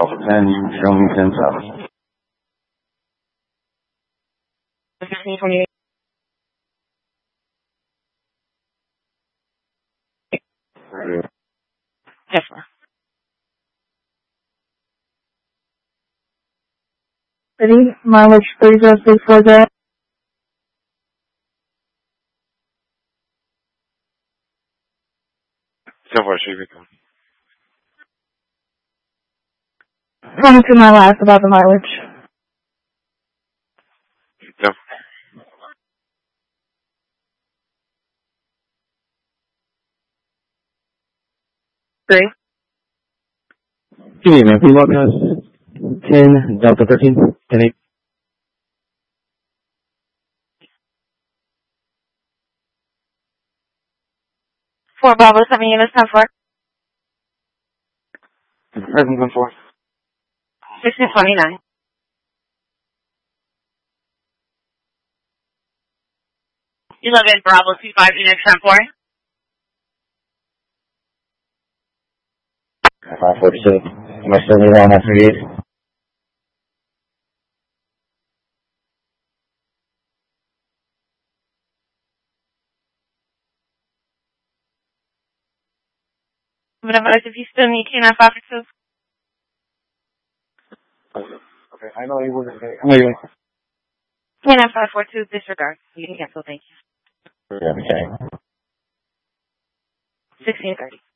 Alpha 10, showing 10 south. 1528. Yes, sir. City, mileage 3064Z. So far, she become. Coming to my last about the mileage. No. Three. Give me a minute, please. 10, Delta 13, 10 8. 4 Bravo 7 units 10-4. Present 1 4. 1629. 11 Bravo 25 units 10-4. 546. Am I still needed on that 38? I'm going to advise if you still need K9 562. Okay, I know you were. I know you were. K9 542, disregard. You can cancel, thank you. Yeah, okay. 1630.